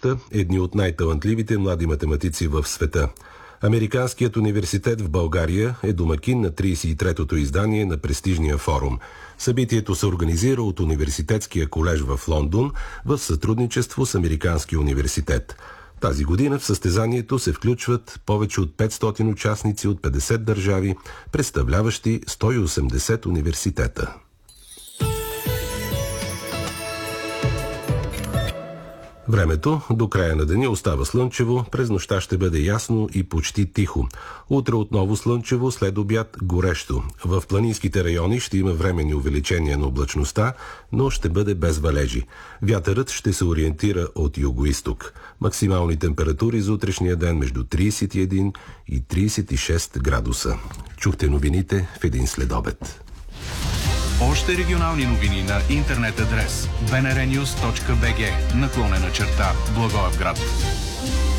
посреща едни от най-талантливите млади математици в света. Американският университет в България е домакин на 33-то издание на престижния форум. Събитието се организира от Университетския колеж в Лондон в сътрудничество с Американския университет. Тази година в състезанието се включват повече от 500 участници от 50 държави, представляващи 180 университета. Времето до края на деня остава слънчево, през нощта ще бъде ясно и почти тихо. Утре отново слънчево, след обяд горещо. В планинските райони ще има временни увеличения на облачността, но ще бъде без валежи. Вятърът ще се ориентира от югоизток. Максимални температури за утрешния ден между 31 и 36 градуса. Чухте новините в един следобед. Още регионални новини на интернет адрес bnrnews.bg / Благоевград.